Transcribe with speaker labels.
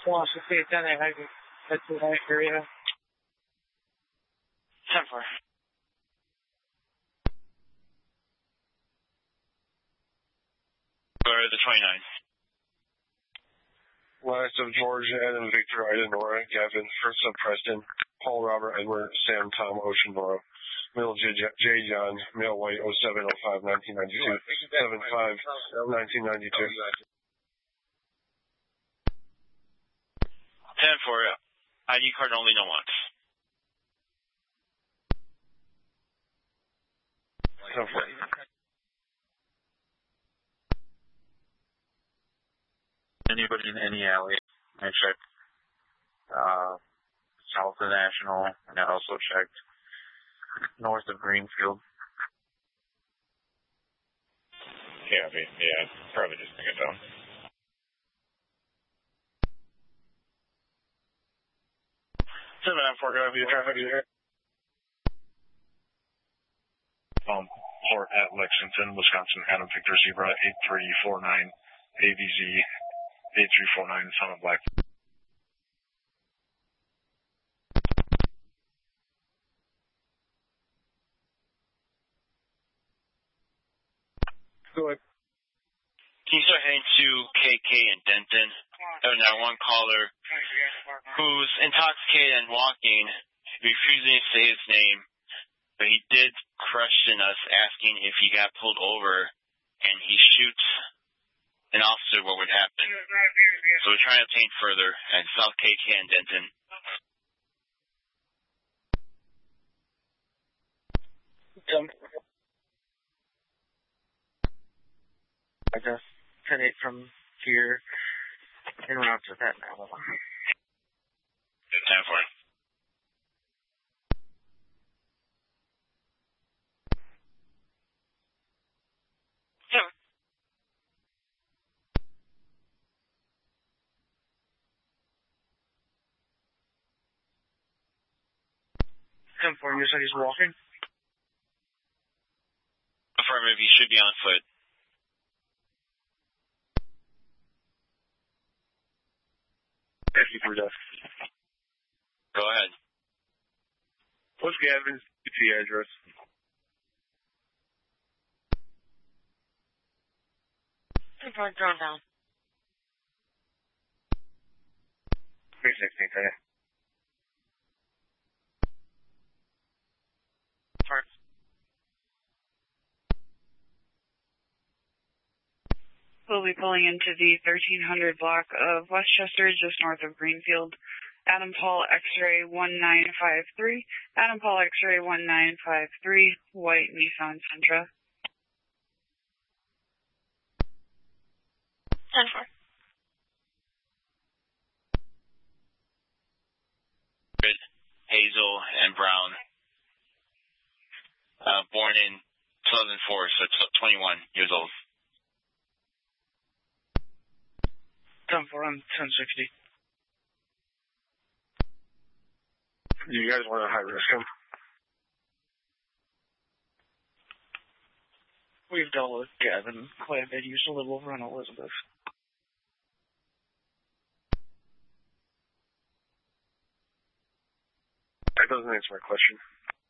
Speaker 1: Philosophy 10, I head to that area.
Speaker 2: 10-4. Or the 29.
Speaker 3: Last of George, Adam, Victor, Ida, Nora, Gavin, First of Preston, Paul, Robert, Edward, Sam, Tom, Ocean, Nora, Middle J. John, Male White, 0705, 1992, 75, 1992.
Speaker 2: 10-4, ID card only, no wants.
Speaker 3: 10-4.
Speaker 4: Anybody in any alley? I checked south of National, and I also checked north of Greenfield.
Speaker 5: Yeah, probably just take it down.
Speaker 3: Seven and 4, go traffic here.
Speaker 5: Port at Lexington, Wisconsin, Adam Victor Zebra 8349, AVZ 8349, Son of Black.
Speaker 3: Go ahead.
Speaker 2: Can you start heading to KK and Denton? There was one caller who's intoxicated and walking, refusing to say his name, but he did question us asking if he got pulled over and he shoots an officer, what would happen? So we're trying to obtain further at South KK and Denton.
Speaker 1: I just 10-8 from here en route to that now.
Speaker 2: 10-4.
Speaker 1: You said he's walking?
Speaker 2: Affirmative, he should be on foot.
Speaker 3: For death.
Speaker 2: Go ahead.
Speaker 3: What's Gavin's UT address?
Speaker 1: Drone down.
Speaker 3: 316, okay.
Speaker 6: We'll be pulling into the 1300 block of Westchester, just north of Greenfield. Adam Paul X-ray 1953. Adam Paul X-ray 1953. White Nissan Sentra.
Speaker 7: 10-4.
Speaker 2: Hazel and Brown. Born in 2004, so 21 years old.
Speaker 1: 10-4 on 1060.
Speaker 3: You guys want to high risk him?
Speaker 1: We've dealt with Gavin quite a bit. Used to live over on Elizabeth.
Speaker 3: That doesn't answer my question.